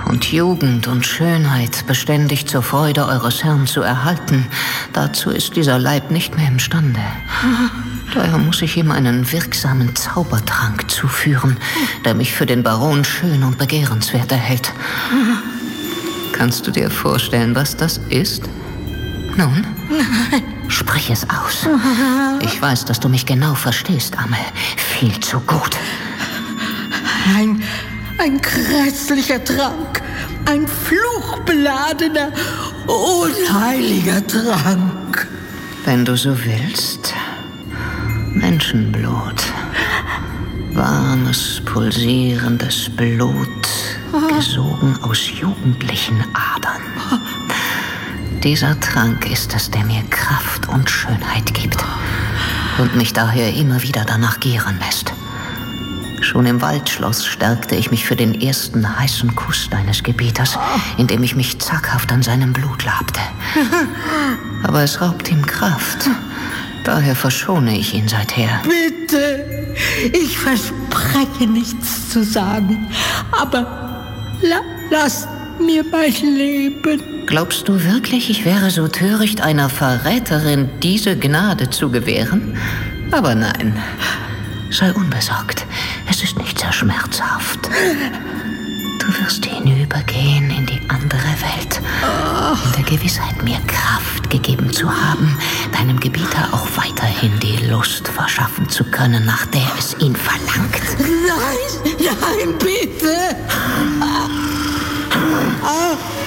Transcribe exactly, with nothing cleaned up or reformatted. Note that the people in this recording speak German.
und Jugend und Schönheit beständig zur Freude eures Herrn zu erhalten, dazu ist dieser Leib nicht mehr imstande. Daher muss ich ihm einen wirksamen Zaubertrank zuführen, der mich für den Baron schön und begehrenswert erhält. Kannst du dir vorstellen, was das ist? Nun, sprich es aus. Ich weiß, dass du mich genau verstehst, Amme. Viel zu gut. Ein, ein grässlicher Trank. Ein fluchbeladener, unheiliger Trank. Wenn du so willst. Menschenblut. Warmes, pulsierendes Blut, gesogen aus jugendlichen Adern. Dieser Trank ist es, der mir Kraft und Schönheit gibt und mich daher immer wieder danach gieren lässt. Schon im Waldschloss stärkte ich mich für den ersten heißen Kuss deines Gebieters, indem ich mich zaghaft an seinem Blut labte. Aber es raubt ihm Kraft. Daher verschone ich ihn seither. Bitte, ich verspreche nichts zu sagen, aber la lass mir mein Leben. Glaubst du wirklich, ich wäre so töricht, einer Verräterin diese Gnade zu gewähren? Aber nein, sei unbesorgt, es ist nicht sehr schmerzhaft. Du wirst hinübergehen in die andere Welt, in der Gewissheit, mir Kraft gegeben zu haben, deinem Gebieter auch weiterhin die Lust verschaffen zu können, nach der es ihn verlangt. Nein, nein, bitte! Ah, ah.